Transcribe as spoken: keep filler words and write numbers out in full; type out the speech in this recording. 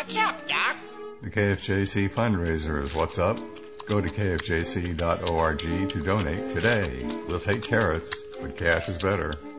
What's up, Doc? The K F J C fundraiser is What's Up. Go to K F J C dot org to donate today. We'll take carrots, but cash is better.